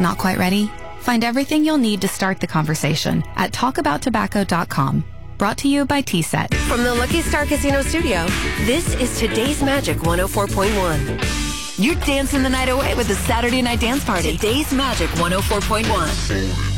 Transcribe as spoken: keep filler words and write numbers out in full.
Not quite ready? Find everything you'll need to start the conversation at talk about tobacco dot com. Brought to you by T set. From the Lucky Star Casino Studio, this is Today's Magic one oh four point one. You're dancing the night away with the Saturday Night Dance Party. Today's Magic one oh four point one.